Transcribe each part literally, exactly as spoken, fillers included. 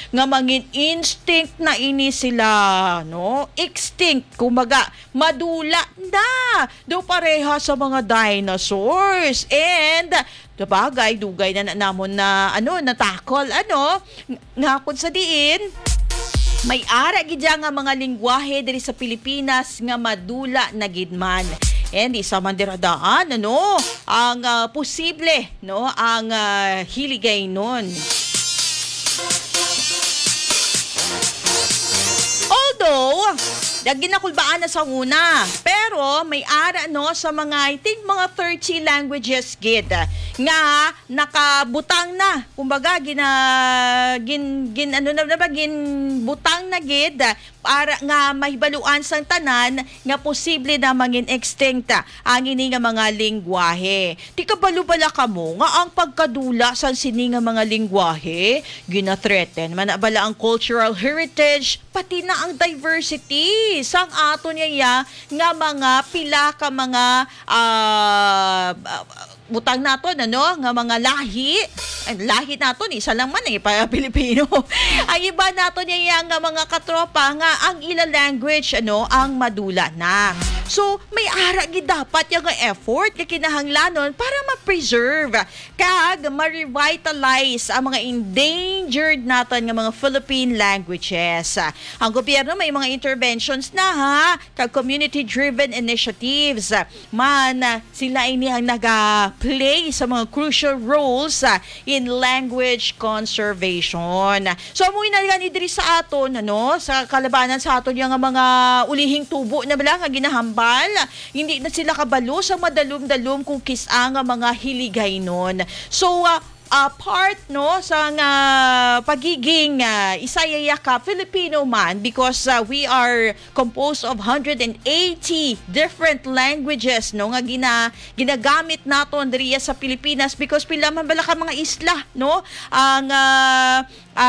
nga mangin instinct na ini sila, no? Extinct, kumbaga, madula na do pareha sa mga dinosaurs. And dabagay, dugay na, na namon na ano, natakol, ano, nga kung sa diin, may ara gidya nga mga lingwahe diri sa Pilipinas nga madula na gidman. And isa man diradaan, ano, ang uh, posible, no, ang uh, hiligay nun. Although, dagin na kulbaan na sa una. Pero, may ara, no, sa mga, I think, mga thirty languages, gid, nga, nakabutang na. Kumbaga, gina, gin, gin, ano na ba, gin, butang na, gid, para nga mahibaluan sang tanan, nga posible na mangin extinct ang ini nga mga lingwahe. Di ka balubala ka mo, nga ang pagkadula sa sini nga mga lingwahe, gina-threaten, manabala ang cultural heritage, pati na ang diversity sang ato niya ya, nga mga pila ka mga uh, butang naton, ano, nga mga lahi, ay, lahi naton, isa lang man eh, pa Pilipino. Ang iba naton niya nga mga katropa, nga ang ila language, ano, ang madula na. So, may ara gid dapat yung effort na kinahanglanon para ma-preserve kag ma-revitalize ang mga endangered natin ng mga Philippine languages. Ang gobyerno may mga interventions na ha, kag community-driven initiatives. Man, sila ini ang naga-play sa mga crucial roles in language conservation. So, amuin na nga ni diri sa aton, ano, sa kalabanan sa aton yung mga ulihing tubo na bala nga ginahambal. Hindi na sila kabalo sa madalum-dalum kung kisa nga mga hiligay nun. So, uh, uh, part, no, sa nga pagiging uh, isayaya ka Filipino man, because uh, we are composed of one hundred eighty different languages, no, nga gina, ginagamit naton diriya sa Pilipinas, because pila man bala ka mga isla, no, ang uh,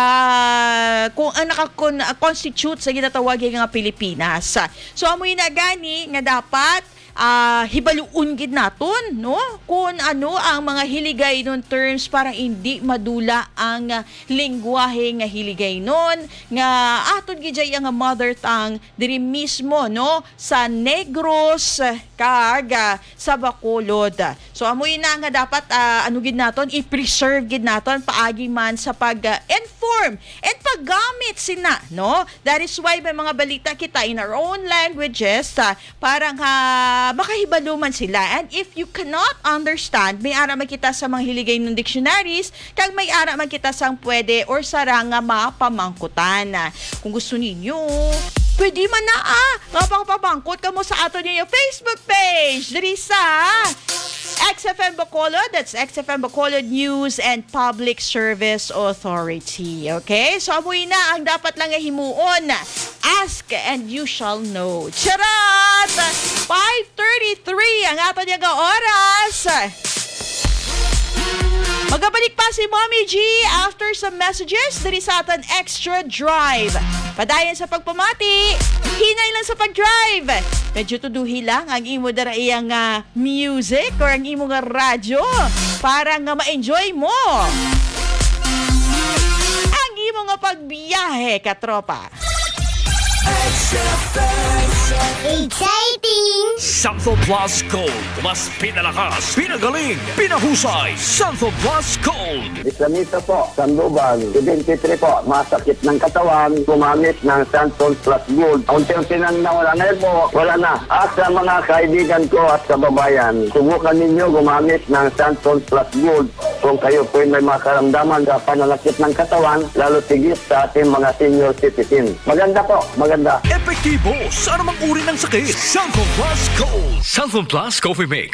Uh, kung ang naka-constitute sa ginatawag nga Pilipinas. So, amoy na gani nga dapat uh, hibaluun gid naton, no? Kung ano ang mga hiligay nun terms para hindi madula ang uh, lingwahe nga hiligay nun, nga aton gid jay nga mother tongue diri mismo, no, sa Negros kag uh, sa Bacolod. So, amoy na nga dapat uh, ano gid naton, i-preserve gid naton paagi man sa pag uh, inform and paggamit sina, no? That is why may mga balita kita in our own languages uh, parang uh, makahibaluman sila. And if you cannot understand, may ara man kita sa mga hiligay ng dictionaries, kag may ara man kita sang pwede or sarang nga mapamangkutan. Kung gusto ninyo, pwede man na ah, mapapabangkot ka mo sa ato niyo Facebook page, diri sa X F M Bacolod, that's X F M Bacolod News and Public Service Authority. Okay? So, amoy na ang dapat lang himuon. Ask and you shall know. Charot! five thirty-three ang ato niya nga oras. Magabalik pa si Mommy G after some messages dari sa atin Extra Drive. Padayon sa pagpamati, hinay lang sa pag-drive. Medyo tuduhi lang ang imo dara iyang uh, music or ang imo nga radyo para nga ma-enjoy mo ang imo nga pagbiyahe, katropa. Exciting! Santo Plus Gold. Mas pinalakas, pinagaling, pinahusay. Santo Plus Gold. Islamita po, Sandoval, twenty-three po, masakit ng katawan, gumamit ng Santon Plus Gold. Unti-unti nang nawala. Ngayon po, wala na. At sa mga kaibigan ko at kababayan, subukan ninyo gumamit ng Santon Plus Gold. Kung kayo po may makaramdaman sa pananakit ng katawan, lalo tigit sa ating mga senior citizen. Maganda po, maganda. Epektibo sa anumang uri ng sakit. Santo Plus Gold. Santo Plus Coffee Mix.